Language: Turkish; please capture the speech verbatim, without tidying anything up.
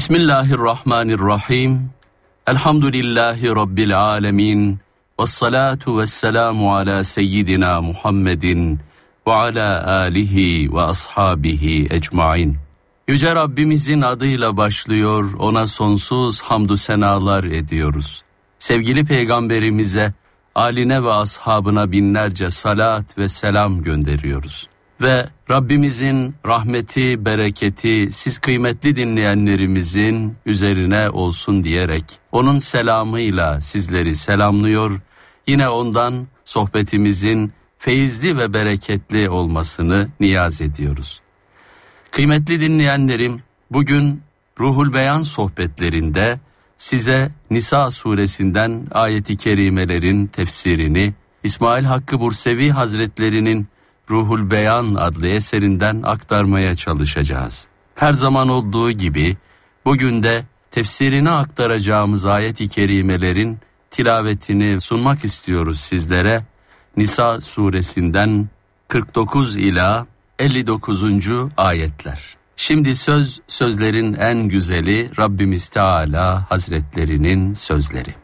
Bismillahirrahmanirrahim. Elhamdülillahi Rabbil alemin. Vessalatu vesselamu ala seyyidina Muhammedin ve ala alihi ve ashabihi ecmain. Yüce Rabbimizin adıyla başlıyor, ona sonsuz hamdü senalar ediyoruz. Sevgili Peygamberimize, aline ve ashabına binlerce salat ve selam gönderiyoruz. Ve Rabbimizin rahmeti, bereketi siz kıymetli dinleyenlerimizin üzerine olsun diyerek onun selamıyla sizleri selamlıyor. Yine ondan sohbetimizin feyizli ve bereketli olmasını niyaz ediyoruz. Kıymetli dinleyenlerim, bugün Ruhul Beyan sohbetlerinde size Nisa suresinden ayet-i kerimelerin tefsirini İsmail Hakkı Bursevi Hazretlerinin Ruhul Beyan adlı eserinden aktarmaya çalışacağız. Her zaman olduğu gibi bugün de tefsirini aktaracağımız ayet-i kerimelerin tilavetini sunmak istiyoruz sizlere. Nisa suresinden kırk dokuz ila elli dokuzuncu ayetler. Şimdi söz sözlerin en güzeli Rabbimiz Teala Hazretlerinin sözleri.